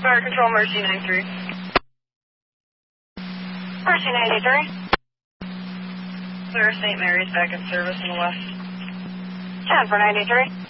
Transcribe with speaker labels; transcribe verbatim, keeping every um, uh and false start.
Speaker 1: Fire Control, Mercy ninety-three.
Speaker 2: Mercy ninety-three.
Speaker 1: Clear Saint Mary's back in service in the west.
Speaker 2: ten for ninety-three.